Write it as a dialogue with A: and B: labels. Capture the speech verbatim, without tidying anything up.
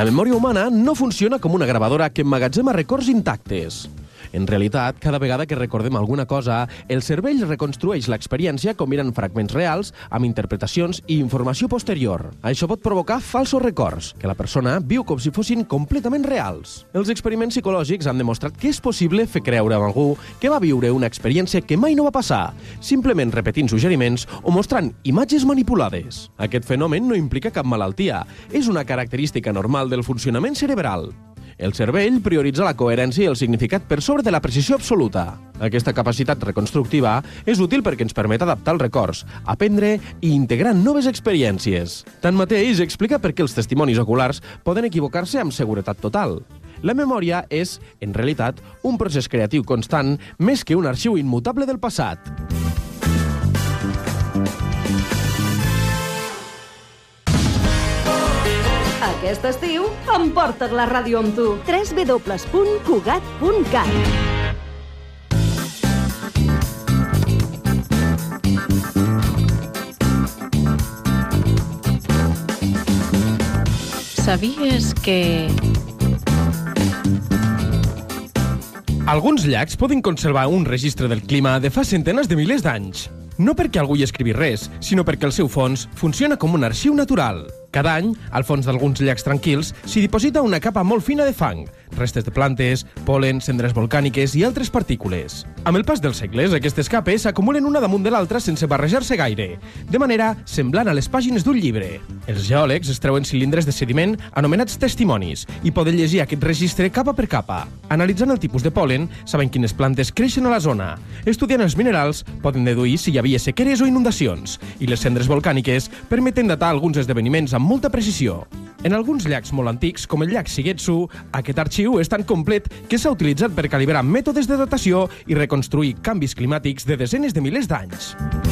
A: La memòria humana no funciona com una gravadora que emmagatzema records intactes. En realitat, cada vegada que recordem alguna cosa, el cervell reconstrueix l'experiència combinant fragments reals amb interpretacions i informació posterior. Això pot provocar falsos records, que la persona viu com si fossin completament reals. Els experiments psicològics han demostrat que és possible fer creure a algú que va viure una experiència que mai no va passar, simplement repetint suggeriments o mostrant imatges manipulades. Aquest fenomen no implica cap malaltia, és una característica normal del funcionament cerebral. El cervell prioritza la coherència i el significat per sobre de la precisió absoluta. Aquesta capacitat reconstructiva és útil perquè ens permet adaptar els records, aprendre i integrar noves experiències. Tanmateix, explica per què els testimonis oculars poden equivocar-se amb seguretat total. La memòria és, en realitat, un procés creatiu constant més que un arxiu immutable del passat.
B: Aquest estiu, emporta't la ràdio amb tu.
C: w w w punt cugat punt cat.
D: Sabies que...
A: Alguns llacs poden conservar un registre del clima de fa centenes de milers d'anys. No perquè algú hi escrivi res, sinó perquè el seu fons funciona com un arxiu natural. Cada any, al fons d'alguns llacs tranquils, s'hi diposita una capa molt fina de fang, restes de plantes, pol·len, cendres volcàniques i altres partícules. Amb el pas dels segles, aquestes capes s'acumulen una damunt de l'altra sense barrejar-se gaire, de manera semblant a les pàgines d'un llibre. Els geòlegs es treuen cilindres de sediment anomenats testimonis i poden llegir aquest registre capa per capa. Analitzant el tipus de pol·len, saben quines plantes creixen a la zona. Estudiant els minerals, poden deduir si hi havia sequeres o inundacions, i les cendres volcàniques permeten datar alguns esdeveniments amb molta precisió. En alguns llacs molt antics, com el llac Shigetsu, aquest arxiu és tan complet que s'ha utilitzat per calibrar mètodes de datació i reconstruir canvis climàtics de desenes de milers d'anys.